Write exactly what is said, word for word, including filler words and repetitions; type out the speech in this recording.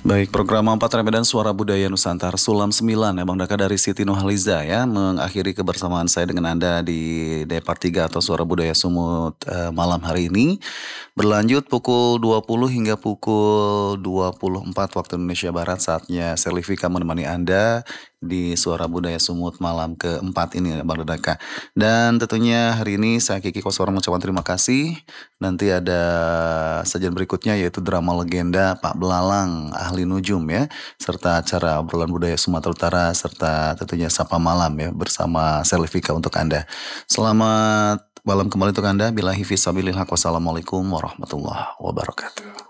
Baik, program empat Ramadan Suara Budaya Nusantara Sulam sembilan Abang Daka dari Siti Nurhaliza ya mengakhiri kebersamaan saya dengan Anda di Depart tiga atau Suara Budaya Sumut eh, malam hari ini. Berlanjut pukul dua puluh hingga pukul dua puluh empat waktu Indonesia Barat, saatnya Selvika menemani Anda di Suara Budaya Sumut malam keempat ini Bang Daka. Dan tentunya hari ini saya Kiki Koswara mengucapkan terima kasih. Nanti ada sajian berikutnya yaitu drama legenda Pak Belalang Ahli Nujum ya, serta acara obrolan budaya Sumatera Utara, serta tentunya Sapa Malam ya bersama Selvika untuk Anda. Selamat malam kembali untuk Anda. Billahi fisabilillah. Wassalamualaikum warahmatullahi wabarakatuh.